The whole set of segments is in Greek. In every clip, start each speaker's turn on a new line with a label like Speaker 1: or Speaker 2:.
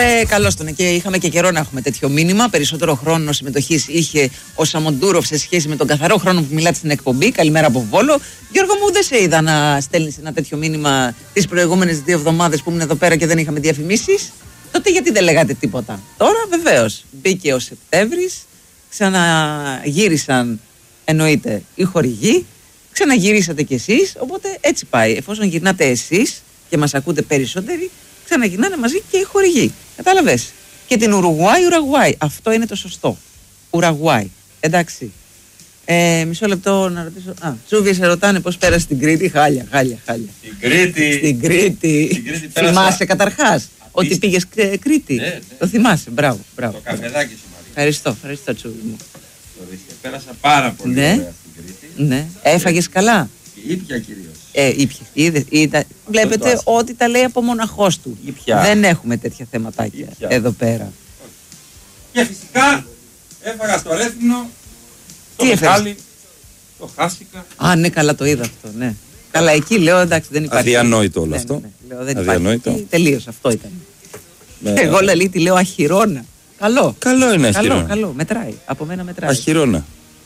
Speaker 1: Βρε, καλώς τον. Και είχαμε και καιρό να έχουμε τέτοιο μήνυμα. Περισσότερο χρόνο συμμετοχής είχε ο Σαμοντούροφ σε σχέση με τον καθαρό χρόνο που μιλάτε στην εκπομπή. Καλημέρα από Βόλο. Γιώργο μου, δεν σε είδα να στέλνεις ένα τέτοιο μήνυμα τις προηγούμενες 2 εβδομάδες που ήμουν εδώ πέρα και δεν είχαμε διαφημίσεις. Τότε γιατί δεν λέγατε τίποτα? Τώρα βεβαίως μπήκε ο Σεπτέμβρης, ξαναγύρισαν, εννοείται, οι χορηγοί, ξαναγυρίσατε κι εσείς. Οπότε έτσι πάει. Εφόσον γυρνάτε εσείς και μας ακούτε περισσότεροι, ξαναγυρνάνε μαζί και οι χορηγοί. Κατάλαβες? Και την Ουρουγουάη. Αυτό είναι το σωστό. Ουρουγουάη. Εντάξει. Μισό λεπτό να ρωτήσω. Τσούβι, σε ρωτάνε πώς πέρασε στην Κρήτη. Χάλια. Στην Κρήτη. Θυμάσαι καταρχάς ότι πήγες Κρήτη?
Speaker 2: Ναι.
Speaker 1: Το θυμάσαι. Μπράβο.
Speaker 2: Το καφεδάκι σου, Μαρία.
Speaker 1: Ευχαριστώ, Τσούβι μου.
Speaker 2: Πέρασα πάρα πολύ ωραία στην Κρήτη.
Speaker 1: Ναι. Έφαγες καλά?
Speaker 2: Ήπια κυρίως.
Speaker 1: Ήπια. Βλέπετε ότι τα λέει από μοναχός του.
Speaker 2: Ήπια.
Speaker 1: Δεν έχουμε τέτοια θεματάκια εδώ πέρα.
Speaker 2: Και φυσικά έφαγα στο Ρέθινο, το
Speaker 1: Τι
Speaker 2: Μιχάλη, το χάστηκα.
Speaker 1: Ναι, καλά, το είδα αυτό, ναι. Καλά, εκεί λέω, εντάξει, δεν υπάρχει.
Speaker 3: Αδιανόητο όλο αυτό.
Speaker 1: Ναι. Λέω, δεν
Speaker 3: αδιανόητο.
Speaker 1: υπάρχει. Τελείως, αυτό ήταν. Εγώ τη λέω αχυρώνα. Καλό.
Speaker 3: Καλό είναι αχυρώνα.
Speaker 1: Καλό, μετράει. Από μένα μετράει.
Speaker 3: Αχυρώνα.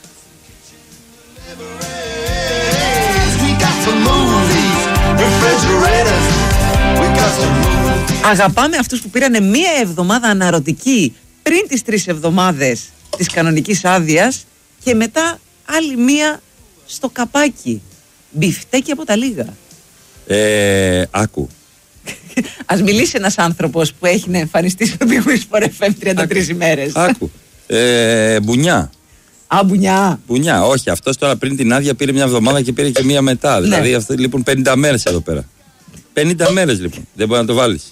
Speaker 1: Αγαπάμε αυτούς που πήρανε 1 εβδομάδα αναρωτική πριν τις 3 εβδομάδες της κανονικής άδειας και μετά άλλη 1 στο καπάκι. Μπιφτέκι από τα λίγα.
Speaker 3: Άκου.
Speaker 1: Ας μιλήσει ένας άνθρωπος που έχει να εμφανιστεί στο Big Whisper FM 33 ημέρες.
Speaker 3: Άκου. Μπουνιά.
Speaker 1: Μπουνιά.
Speaker 3: Όχι, αυτός τώρα πριν την άδεια πήρε 1 εβδομάδα και πήρε και 1 μετά. Δηλαδή αυτό λείπουν 50 μέρες εδώ πέρα. 50 μέρες λοιπόν. Δεν μπορεί να το βάλεις.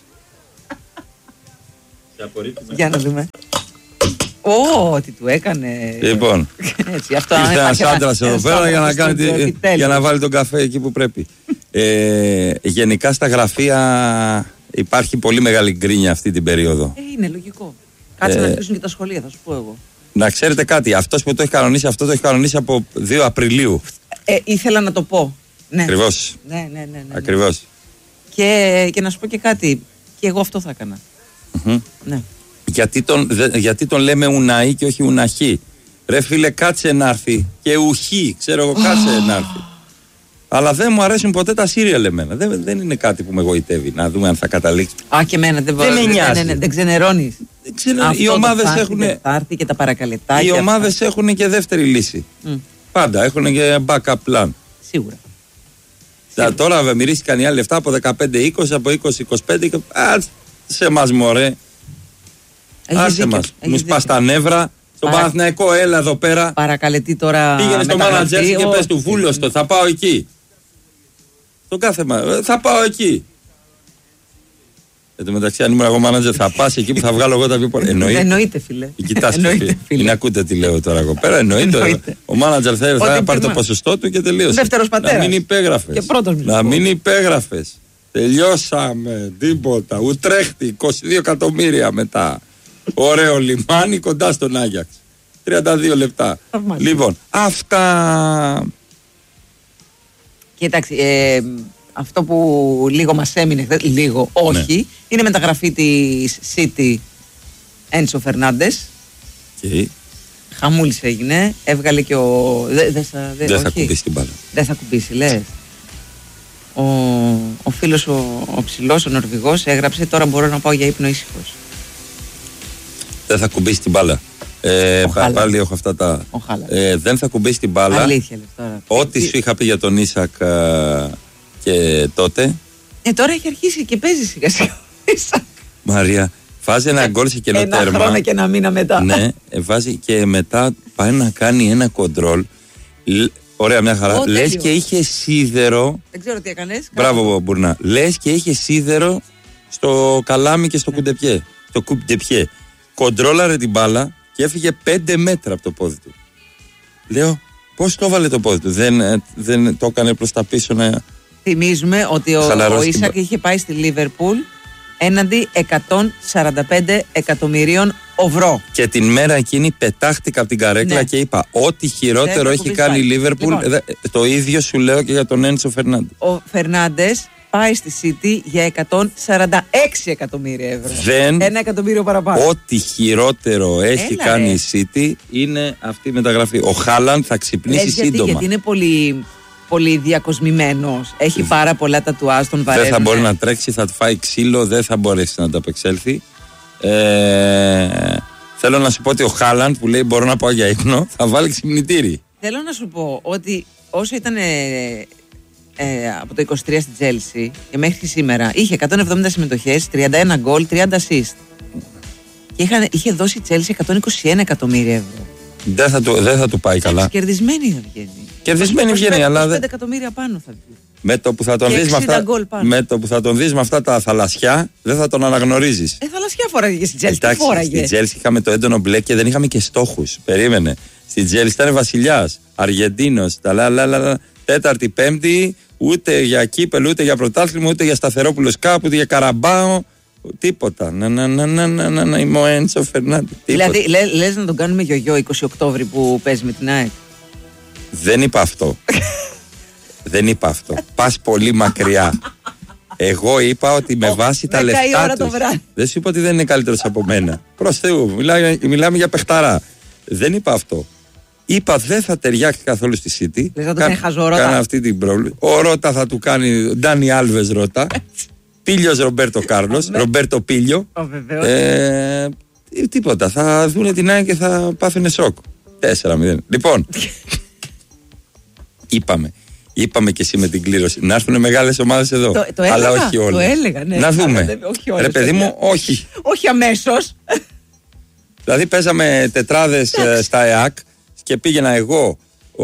Speaker 1: Για να δούμε. Τι του έκανε.
Speaker 3: Λοιπόν,
Speaker 1: έτσι, αυτό
Speaker 3: ήρθε ένας άντρας εδώ πέρα για να βάλει τον καφέ εκεί που πρέπει. Γενικά στα γραφεία υπάρχει πολύ μεγάλη γκρίνια αυτή την περίοδο.
Speaker 1: Είναι λογικό. Κάτσε να αρχίσουν και τα σχολεία, θα σου πω εγώ.
Speaker 3: Να ξέρετε κάτι, αυτός που το έχει κανονίσει, αυτό το έχει κανονίσει από 2 Απριλίου.
Speaker 1: Ήθελα να το πω. Ναι.
Speaker 3: Ακριβώς.
Speaker 1: Ναι.
Speaker 3: Ακριβώς.
Speaker 1: Και να σου πω και κάτι, και εγώ αυτό θα έκανα. Ναι.
Speaker 3: Γιατί τον λέμε Ουναή και όχι Ουναχή? Ρε φίλε, κάτσε να έρθει. Και Ουχή, ξέρω εγώ, κάτσε να έρθει. Αλλά δεν μου αρέσουν ποτέ τα σύριαλ εμένα. Δεν είναι κάτι που με γοητεύει. Να δούμε αν θα καταλήξει.
Speaker 1: Και εμένα δεν
Speaker 3: με νοιάζει.
Speaker 1: Δεν ξενερώνεις.
Speaker 3: Οι ομάδες έχουν.
Speaker 1: Και τα παρακαλετάκια.
Speaker 3: Οι ομάδες έχουν και δεύτερη λύση. Πάντα έχουν και backup plan.
Speaker 1: Σίγουρα.
Speaker 3: Τώρα μυρίστηκαν οι άλλοι λεφτά από 15-20, από 20-25 και. Σε μας μωρέ. Άσε μας. Μου σπάς τα νεύρα. Στον Παναθηναϊκό, έλα εδώ πέρα.
Speaker 1: Παρακαλετή τώρα.
Speaker 3: Πήγαινε στο μάνατζερ και πες του βούλωστο. Θα πάω εκεί. Το κάθε θα πάω εκεί. Εν τω μεταξύ, αν ήμουν εγώ μάνατζερ, θα πας εκεί που θα βγάλω εγώ τα πιο πολλά.
Speaker 1: Εννοείται, φίλε.
Speaker 3: Κοιτάξτε, φίλε. Ακούτε τι λέω τώρα εγώ πέρα. Εννοείται. Ο μάνατζερ θα πάρει το ποσοστό του και τελείωσε.
Speaker 1: Δεύτερος πατέρας.
Speaker 3: Να μην υπέγραφες.
Speaker 1: Και πρώτος
Speaker 3: να μην υπέγραφες. Τελειώσαμε. Τίποτα. Ουτρέχτη. 22 εκατομμύρια μετά. Ωραίο λιμάνι κοντά στον Άγιαξ. 32 λεπτά. Λοιπόν, αυτά.
Speaker 1: Κοιτάξτε, αυτό που λίγο μας έμεινε, λίγο όχι, είναι μεταγραφή της City Έντσο Φερνάντες. Χαμούλης έγινε, έβγαλε και ο...
Speaker 3: Δεν θα κουμπίσει την μπάλα.
Speaker 1: Δεν θα κουμπίσει, λες. Ο φίλος ο ψηλός, ο Νορβηγός, έγραψε «Τώρα μπορώ να πάω για ύπνο ήσυχος».
Speaker 3: Δεν θα κουμπίσει την μπάλα. Πάλι έχω αυτά τα. Δεν θα κουμπίσει την μπάλα.
Speaker 1: Αλήθεια λες τώρα.
Speaker 3: Ό,τι σου είχα πει για τον Ίσακ και τότε.
Speaker 1: Τώρα έχει αρχίσει και παίζει σιγά σιγά.
Speaker 3: Μαρία, βάζει ένα γκολ σε κενό τέρμα.
Speaker 1: Ένα χρόνο και ένα μήνα μετά.
Speaker 3: Ναι, βάζει και μετά πάει να κάνει ένα κοντρόλ. Ωραία, μια χαρά. Λες και είχε σίδερο.
Speaker 1: Δεν ξέρω τι έκανες.
Speaker 3: Μπράβο, Μπουρνά. Λες και είχε σίδερο στο καλάμι και στο κουντεπιέ. Στο κουντεπιέ. Κοντρόλαρε την μπάλα και έφυγε 5 μέτρα από το πόδι του. Λέω, πώς το έβαλε το πόδι του? Δεν το έκανε προς τα πίσω να.
Speaker 1: Θυμίζουμε ότι ο Ίσακ είχε πάει στη Λίβερπουλ έναντι 145 εκατομμυρίων ευρώ.
Speaker 3: Και την μέρα εκείνη πετάχτηκα από την καρέκλα και είπα: ό,τι χειρότερο έχει κάνει η Λίβερπουλ, το ίδιο σου λέω και για τον Έντσο Φερνάντες.
Speaker 1: Ο Φερνάντες πάει στη City για 146 εκατομμύρια ευρώ. 1 εκατομμύριο παραπάνω.
Speaker 3: Ό,τι χειρότερο έχει κάνει η City είναι αυτή η μεταγραφή. Ο Χάλαντ θα ξυπνήσει σύντομα.
Speaker 1: Γιατί είναι πολύ διακοσμημένος. Έχει πάρα πολλά τατουάζ, τον βαραίνουν.
Speaker 3: Δεν θα μπορεί να τρέξει, θα του φάει ξύλο, δεν θα μπορέσει να ανταπεξέλθει. Θέλω να σου πω ότι ο Χάλαντ που λέει μπορώ να πάω για ύπνο θα βάλει ξυπνητήρι.
Speaker 1: Θέλω να σου πω ότι όσο ήταν από το 23 στη Chelsea και μέχρι σήμερα είχε 170 συμμετοχές, 31 γκολ, 30 assist. Και είχε δώσει η Chelsea 121 εκατομμύρια ευρώ.
Speaker 3: Δεν θα του πάει καλά.
Speaker 1: Κερδισμένη θα βγαίνει.
Speaker 3: Κερδισμένη βγαίνει, αλλά
Speaker 1: 5 εκατομμύρια πάνω θα βγει.
Speaker 3: Με το που θα τον δεις με αυτά τα θαλασσιά, δεν θα τον αναγνωρίζεις.
Speaker 1: Θαλασσιά φόραγε στην Chelsea.
Speaker 3: Εντάξει, στην Chelsea είχαμε το έντονο μπλε και δεν είχαμε και στόχους. Περίμενε. Στην Chelsea ήταν βασιλιάς, Αργεντίνος, τέταρτη, πέμπτη, ούτε για κύπελ, ούτε για πρωτάθλημα, ούτε για Σταθερόπουλος κάπου, ούτε για Καραμπάο. Τίποτα. Να είμαι ο Έντσο Φερνάντε.
Speaker 1: Δηλαδή, λες να τον κάνουμε γιογιό 20 Οκτώβρη που παίζει με την ΑΕΚ.
Speaker 3: Δεν είπα αυτό. Δεν είπα αυτό. Πας πολύ μακριά. Εγώ είπα ότι με βάση τα λεφτά τους. Δεν σου είπα ότι δεν είναι καλύτερος από μένα. Προς Θεού, μιλάμε για παιχταρά. Δεν είπα αυτό. Είπα δεν θα ταιριάξει καθόλου στη City.
Speaker 1: Λες να το κάνει χαζό Ρώτα.
Speaker 3: Κάνα αυτή την πρόβλημα. Ο Ρώτα θα του κάνει Ντάνι Άλβες Ρώτα. Πίλιος Ρομπέρτο Κάρλος. Ρομπέρτο Πίλιο. Τίποτα. Θα δούνε την ΑΕΚ και θα πάθουνε σοκ. 4-0. Λοιπόν. Είπαμε και εσύ με την κλήρωση. Να έρθουν μεγάλες ομάδες εδώ.
Speaker 1: Το
Speaker 3: αλλά
Speaker 1: έλεγα,
Speaker 3: όχι όλες.
Speaker 1: Το έλεγα, ναι.
Speaker 3: Να δούμε. Ρε παιδί μου, όχι.
Speaker 1: Όχι αμέσως.
Speaker 3: Δηλαδή παίζαμε τετράδες στα ΕΑΚ και πήγαινα εγώ,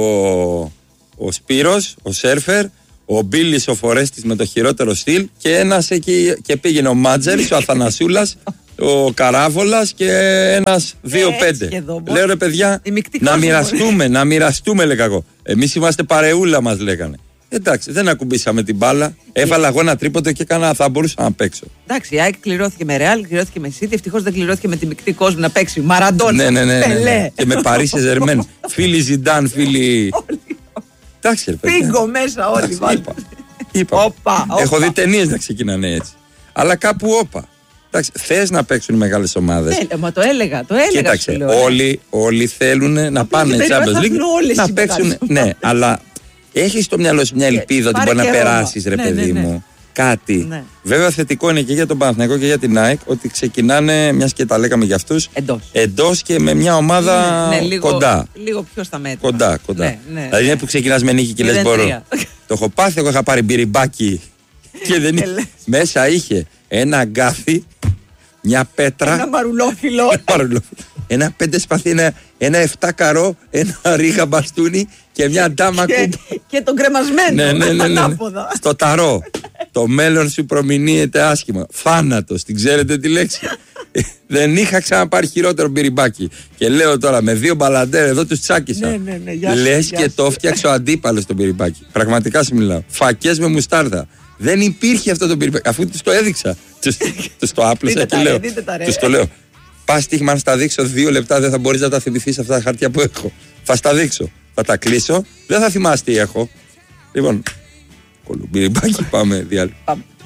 Speaker 3: ο Σπύρος, ο Σέρφερ, ο Μπίλης ο Φορέστης με το χειρότερο στυλ και ένας εκεί και πήγαινε ο Μάτζερης, ο Αθανασούλας, ο Καράβολας και ένας 2-5. Λέω ρε παιδιά, να μοιραστούμε λέγα εγώ. Εμείς είμαστε παρεούλα μας λέγανε. Εντάξει, δεν ακουμπήσαμε την μπάλα. Έβαλα εγώ ένα τρίποντο και θα μπορούσα να παίξω.
Speaker 1: Εντάξει, η ΑΕΚ κληρώθηκε με Ρεάλ, κληρώθηκε με City. Ευτυχώς δεν κληρώθηκε με τη μεικτή κόσμο να παίξει. Μαραντόνα.
Speaker 3: Ναι. Και με Παρί Σεζερμέν. Φίλοι Ζιντάν, φίλοι. Εντάξει, ρε παιδιά.
Speaker 1: Φύγω μέσα όλοι.
Speaker 3: Είπα. Έχω δει ταινίες να ξεκινάνε έτσι. Αλλά κάπου όπα. Εντάξει, θες να παίξουν οι μεγάλες ομάδες.
Speaker 1: Μα το έλεγα.
Speaker 3: Κοίταξε, όλοι θέλουν να πάνε Champions League να παίξουν. Ναι, αλλά έχεις στο μυαλό σου μια ελπίδα ότι μπορεί να περάσεις, ρε παιδί μου. Κάτι. Βέβαια, θετικό είναι και για τον Παναθηναϊκό και για την ΑΕΚ ότι ξεκινάνε, μιας και τα λέγαμε για αυτούς, εντός και με μια ομάδα κοντά.
Speaker 1: Λίγο πιο στα μέτρα.
Speaker 3: Κοντά. Δηλαδή είναι που ξεκινάς με νίκη και λες μπορώ. Το έχω πάθει, εγώ είχα πάρει μπυριμπάκι και δεν μέσα είχε ένα αγκάθι, μια πέτρα.
Speaker 1: Ένα μαρουλόφυλλο.
Speaker 3: Ένα 5 σπαθί, ένα 7 καρό, ένα ρίγα μπαστούνι και μια ντάμα κούμπα.
Speaker 1: Και τον κρεμασμένο.
Speaker 3: Ναι. Στο ταρό. Το μέλλον σου προμηνύεται άσχημα. Θάνατος, την ξέρετε τη λέξη. Δεν είχα ξαναπάρει χειρότερο μπυριμπάκι. Και λέω τώρα με 2 μπαλαντέρ εδώ τους τσάκισα. Λες και το φτιάξω ο αντίπαλος το μπυριμπάκι. Πραγματικά σου μιλάω. Φακές με μουστάρδα. Δεν υπήρχε αυτό το μπυριμπάκι. Αφού τους το έδειξα. Τους το άπλωσα και λέω. Τους το λέω. Πας στοίχημα να στα δείξω 2 λεπτά, δεν θα μπορείς να τα θυμηθείς αυτά τα χαρτιά που έχω. Θα στα δείξω. Θα τα κλείσω. Δεν θα θυμάσαι τι έχω. Λοιπόν, κολουμπυριμπάκι, πάμε διάλειμμα.